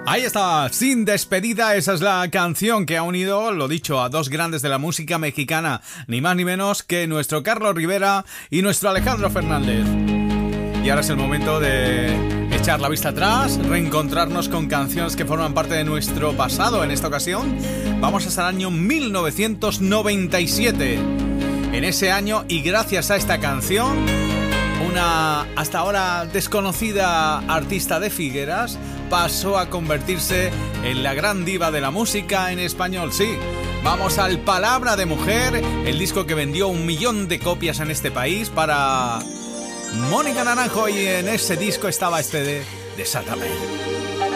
Ahí está, Sin Despedida, esa es la canción que ha unido, lo dicho, a dos grandes de la música mexicana, ni más ni menos que nuestro Carlos Rivera y nuestro Alejandro Fernández. Y ahora es el momento de echar la vista atrás, reencontrarnos con canciones que forman parte de nuestro pasado. En esta ocasión vamos hasta el año 1997. En ese año, y gracias a esta canción, una hasta ahora desconocida artista de Figueras pasó a convertirse en la gran diva de la música en español. Sí, vamos al Palabra de Mujer, el disco que vendió 1 millón de copias en este país para Mónica Naranjo, y en ese disco estaba este de Desátame.